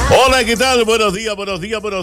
Hola, ¿qué tal? Buenos días. Buenos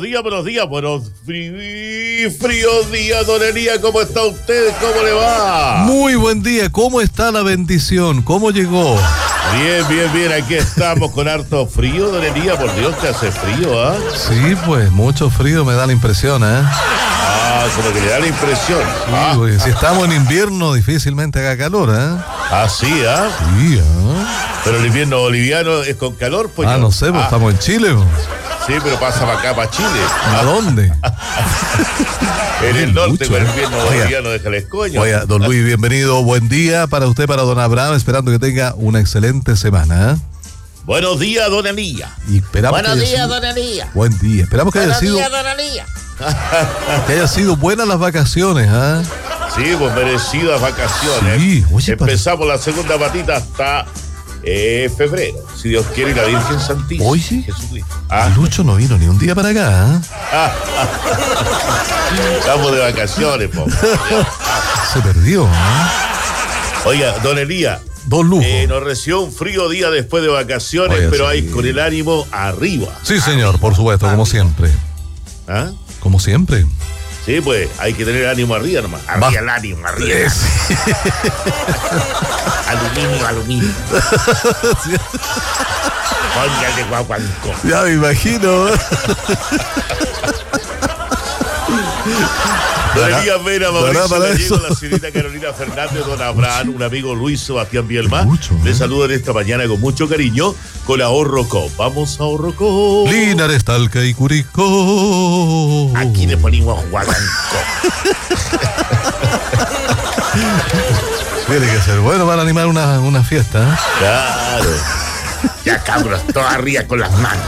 fríos días, don Elías. ¿Cómo está usted? ¿Cómo le va? Muy buen día. ¿Cómo está la bendición? ¿Cómo llegó? Bien. Aquí estamos con harto frío, don Elías. Por Dios, que hace frío, ¿ah? Sí, pues, mucho frío me da la impresión, ¿eh? Como que le da la impresión. Sí, porque si estamos en invierno, difícilmente haga calor, ¿eh? Sí, Sí, Pero el invierno boliviano es con calor, pues. no sé, pues estamos en Chile, pues. Sí, pero pasa para acá, para Chile. ¿A dónde? En el norte, con el invierno Oiga. boliviano, déjale escoño. Oiga, don Luis, bienvenido. Buen día para usted, para don Abraham, esperando que tenga una excelente semana, ¿eh? Buenos días, don Elías. Y esperamos Buenos que haya días, sido... don Elías. Buen día. Esperamos que Buenos haya sido, días, don Elías. que haya sido buenas las vacaciones, ¿ah? Sí, pues merecidas vacaciones. Sí, oye, empezamos la segunda patita hasta febrero, si Dios quiere, y la Virgen Santísima. Oye, Jesucristo. Lucho no vino ni un día para acá, ¿ah? Estamos de vacaciones, po. Se perdió, ¿ah? Oiga, don Elías, Don Lujo. nos recibió un frío día después de vacaciones, Oye, pero sí. ahí con el ánimo arriba. Sí, señor, por supuesto, como siempre. ¿Ah? Como siempre. Sí, pues hay que tener ánimo arriba nomás. Arriba el ánimo, arriba. Aluminio. Póngale guaguancó. Ya me imagino. Don Elías Vera, Mauricio para Gallego, eso. la señorita Carolina Fernández, don Abraham, un amigo Luis Sebastián Bielma. Mucho, Les saludan esta mañana con mucho cariño con Ahorro Co. Vamos a Ahorro Co. Linares, Talca y Curicó. Aquí le ponemos guaguancó. Tiene que ser bueno para animar una fiesta, ¿eh? Claro. Ya cabros, todo arriba con las manos.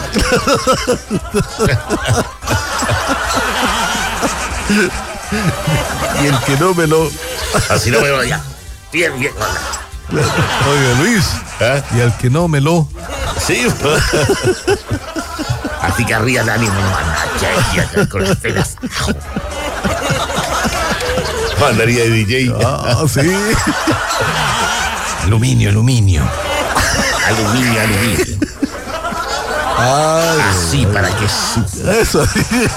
Y el que no me lo... Así no me voy ya. Bien. Oiga, Luis. ¿Eh? Y al que no me lo... Sí. Así que arriba el ánimo, ya con las penas. Mandaría de DJ. Sí. Aluminio. Aluminio. Así para que sufra. Eso.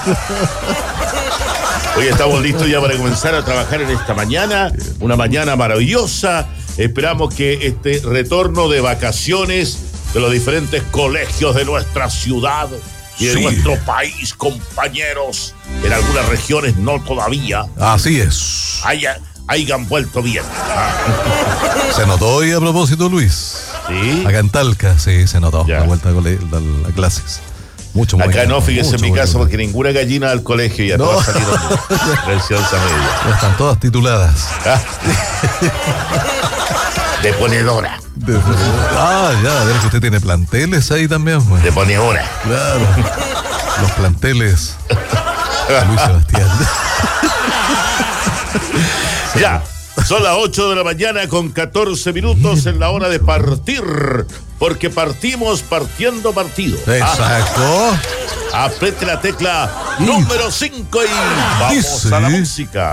Hoy estamos listos ya para comenzar a trabajar en esta mañana, una mañana maravillosa. Esperamos que este retorno de vacaciones de los diferentes colegios de nuestra ciudad y de nuestro país, compañeros, en algunas regiones no todavía, Así es. hayan vuelto bien. Se notó hoy a propósito, Luis. ¿Sí? Acá en Talca, sí, se notó. Ya. La vuelta a clases. Mucho Acá movimiento, no, fíjese en mi mucho caso, porque movimiento. ninguna gallina del colegio ya No. todas salieron de enseñanza media. Ya están todas tituladas. De ponedora. Ya, a ver que usted tiene planteles ahí también, pues. De ponedora. Claro. Los planteles de Luis Sebastián. Ya, son las 8 de la mañana con 14 minutos en la hora de partir, porque partimos partiendo partido. Exacto. Apriete la tecla número 5 y vamos Dice. a la música.